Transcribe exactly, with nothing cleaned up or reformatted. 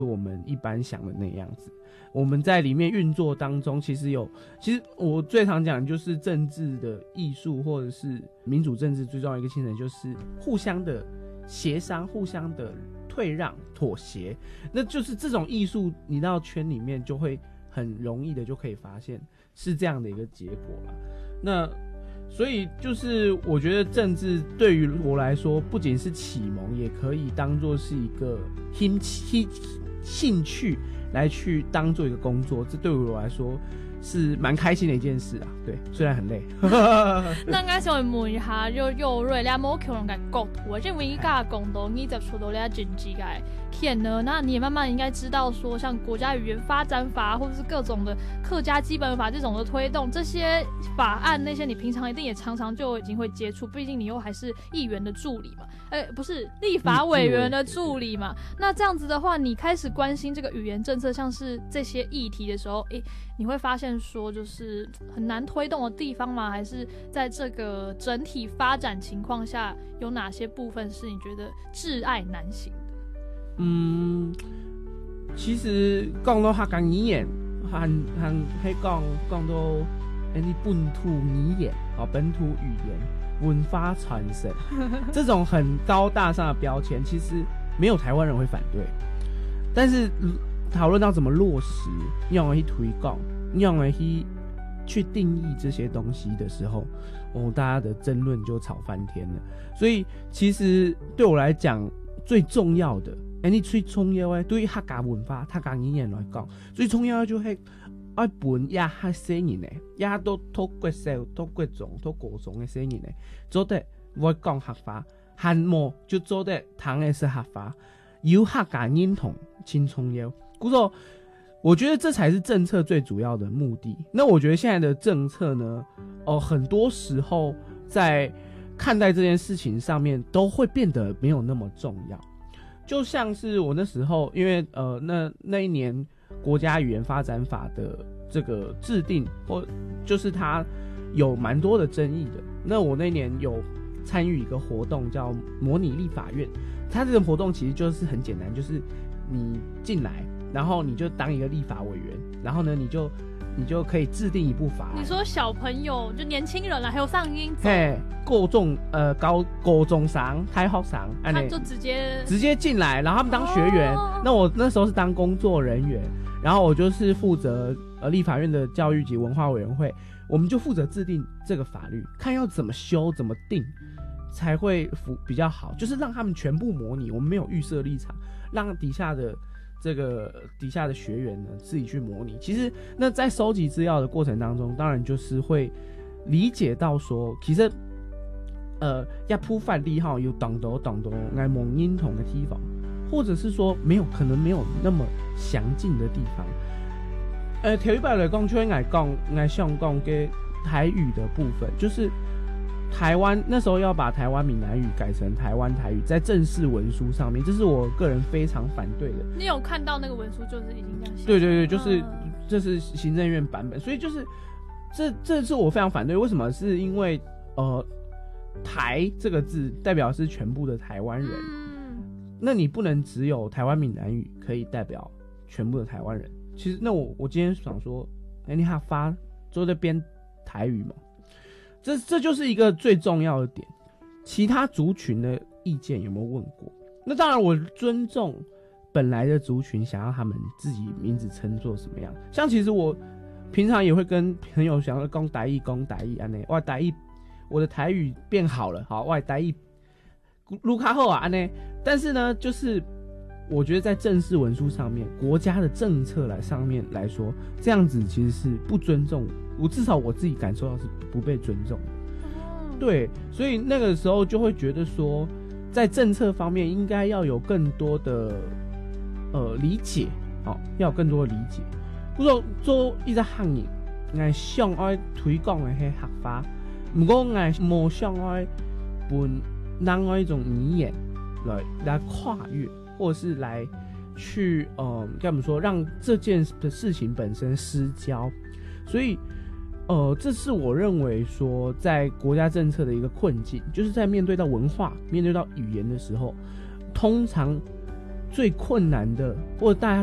我们一般想的那样子。我们在里面运作当中，其实有，其实我最常讲就是政治的艺术，或者是民主政治最重要的一个精神，就是互相的协商，互相的退让、妥协。那就是这种艺术，你到圈里面就会很容易的就可以发现是这样的一个结果啦。那所以就是我觉得政治对于我来说，不仅是启蒙，也可以当作是一个兴兴兴趣来去当做一个工作，这对我来说是蛮开心的一件事啊。对，虽然很累。 那我想问一下，就佑瑞，你有冇可能嘅国土啊？因为依家讲到二十出到你政治嘅片呢，那你也慢慢应该知道说，像国家语言发展法或者是各种的客家基本法这种的推动，这些法案那些你平常一定也常常就已经会接触，毕竟你又还是议员的助理嘛，呃，不是立法委员的助理嘛。那这样子的话，你开始关心这个语言政策，像是这些议题的时候，诶，你会发现说，就是很难推动的地方吗？还是在这个整体发展情况下，有哪些部分是你觉得挚爱难行的？ 嗯，其实讲到客家语言，和和迄讲讲到诶，你本土语言啊，本土语言文化传承这种很高大上的标签，其实没有台湾人会反对。但是讨论到怎么落实，用来去推广，用来去去定义这些东西的时候，哦，大家的争论就吵翻天了。所以其实对我来讲，最重要的，哎，你最重要的对于客家文化、客家语言来讲，最重要的就是要本也较细人的，也都透过小、透过中、透过中的细人的，做得我讲客话，汉末就做得谈的是客话，有客家认同，真重要。故说，我觉得这才是政策最主要的目的。那我觉得现在的政策呢，哦、呃，很多时候在看待这件事情上面都会变得没有那么重要。就像是我那时候，因为呃，那那一年国家语言发展法的这个制定，或就是它有蛮多的争议的。那我那年有参与一个活动叫模拟立法院，它这个活动其实就是很简单，就是你进来。然后你就当一个立法委员，然后呢，你就你就可以制定一部法案。 你说小朋友就年轻人啦，还有上音， 嘿，高中呃高高中生、大学生， 他就直接直接进来，然后他们当学员。哦、那我那时候是当工作人员，然后我就是负责呃立法院的教育及文化委员会，我们就负责制定这个法律，看要怎么修、怎么定才会比较好，就是让他们全部模拟，我们没有预设立场，让底下的。这个底下的学员呢，自己去模拟。其实，那在收集资料的过程当中，当然就是会理解到说，其实，呃，一部法律哈有當到當到愛蒙認同的地方，或者是說沒有可能沒有那麼詳盡的地方。呃，條一般來講，就會愛講愛想講嘅台語的部分，就是台灣那時候要把台灣閩南語改成台灣台語，在正式文書上面，這是我個人非常反對的。 你有看到那個文書就是已經這樣寫？ 對對對，就是這、嗯、是行政院版本，所以就是這這是我非常反對。為什麼？是因為呃，台這個字代表是全部的台灣人，嗯、那你不能只有台灣閩南語可以代表全部的台灣人。其實，那我我今天想說，哎，你還發做在編台語嘛？這這就是一個最重要的點，其他族群的意見有沒有問過？那當然，我尊重本來的族群想要他們自己名字稱作什麼樣。像其實我平常也會跟朋友想要講台語，講台語安呢，哇台語，我的台語變好了，好哇台語，盧卡後啊安呢。但是呢，就是我覺得在正式文書上面，國家的政策來上面來說，這樣子其實是不尊重。我至少我自己感受到是不被尊重的，對，所以那個時候就會覺得說，在政策方面應該要有更多的呃理解，好、哦，要有更多的理解。不過做一個行業，我想要推廣的係客家，不過我冇想要本讓我一種語言來來跨越，或者是來去呃該怎麼說，讓這件的事情本身失焦，所以。呃，這是我認為說，在國家政策的一個困境，就是在面對到文化、面對到語言的時候，通常最困难的，或者大家